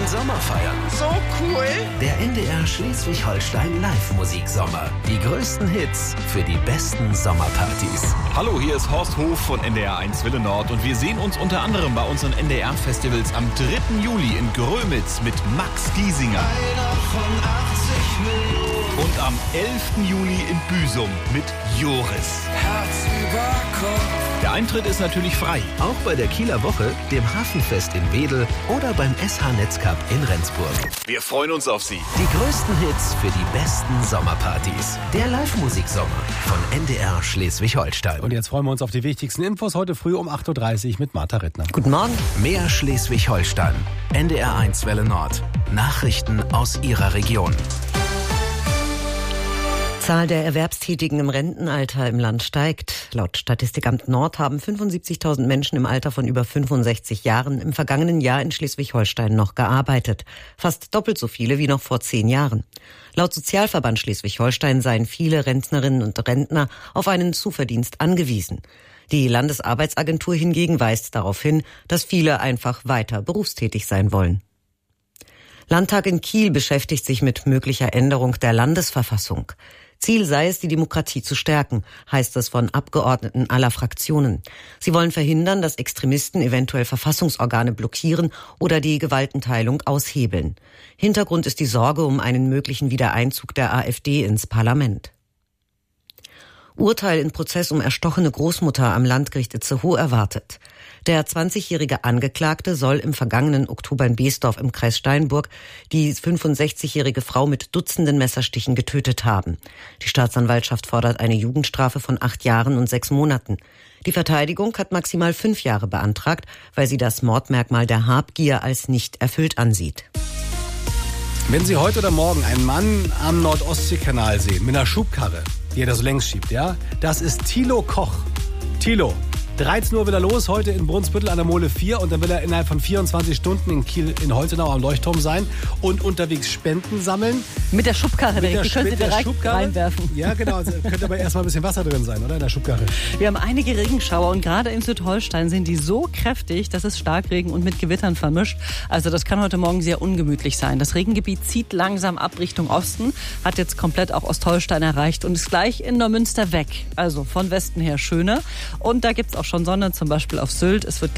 Sommer feiern. So cool. Der NDR Schleswig-Holstein Live-Musiksommer. Die größten Hits für die besten Sommerpartys. Hallo, hier ist Horst Hof von NDR 1 Wille Nord und wir sehen uns unter anderem bei unseren NDR-Festivals am 3. Juli in Grömitz mit Max Giesinger. Einer von 80 Millionen. Und am 11. Juli in Büsum mit Joris. Herz über Kopf. Der Eintritt ist natürlich frei. Auch bei der Kieler Woche, dem Hafenfest in Wedel oder beim SH Netzcup in Rendsburg. Wir freuen uns auf Sie. Die größten Hits für die besten Sommerpartys. Der Live-Musiksommer von NDR Schleswig-Holstein. Und jetzt freuen wir uns auf die wichtigsten Infos heute früh um 8.30 Uhr mit Martha Rittner. Guten Morgen. Mehr Schleswig-Holstein. NDR 1 Welle Nord. Nachrichten aus Ihrer Region. Die Zahl der Erwerbstätigen im Rentenalter im Land steigt. Laut Statistikamt Nord haben 75.000 Menschen im Alter von über 65 Jahren im vergangenen Jahr in Schleswig-Holstein noch gearbeitet. Fast doppelt so viele wie noch vor 10 Jahren. Laut Sozialverband Schleswig-Holstein seien viele Rentnerinnen und Rentner auf einen Zuverdienst angewiesen. Die Landesarbeitsagentur hingegen weist darauf hin, dass viele einfach weiter berufstätig sein wollen. Landtag in Kiel beschäftigt sich mit möglicher Änderung der Landesverfassung. Ziel sei es, die Demokratie zu stärken, heißt es von Abgeordneten aller Fraktionen. Sie wollen verhindern, dass Extremisten eventuell Verfassungsorgane blockieren oder die Gewaltenteilung aushebeln. Hintergrund ist die Sorge um einen möglichen Wiedereinzug der AfD ins Parlament. Urteil in Prozess um erstochene Großmutter am Landgericht Itzehoe erwartet. Der 20-jährige Angeklagte soll im vergangenen Oktober in Beesdorf im Kreis Steinburg die 65-jährige Frau mit Dutzenden Messerstichen getötet haben. Die Staatsanwaltschaft fordert eine Jugendstrafe von 8 Jahren und 6 Monaten. Die Verteidigung hat maximal 5 Jahre beantragt, weil sie das Mordmerkmal der Habgier als nicht erfüllt ansieht. Wenn Sie heute oder morgen einen Mann am Nordostseekanal sehen mit einer Schubkarre, die er da so längs schiebt, ja, das ist Thilo Koch. Thilo. 13 Uhr will er los, heute in Brunsbüttel an der Mole 4 und dann will er innerhalb von 24 Stunden in Kiel in Holtenau am Leuchtturm sein und unterwegs Spenden sammeln. Mit der Schubkarre direkt, die können Sie direkt reinwerfen. Ja, genau, könnte aber erstmal ein bisschen Wasser drin sein, oder, in der Schubkarre. Wir haben einige Regenschauer und gerade in Südholstein sind die so kräftig, dass es Starkregen und mit Gewittern vermischt. Also das kann heute Morgen sehr ungemütlich sein. Das Regengebiet zieht langsam ab Richtung Osten, hat jetzt komplett auch Ostholstein erreicht und ist gleich in Neumünster weg. Also von Westen her schöner. Und da gibt es auch schon Sonne, zum Beispiel auf Sylt. Es wird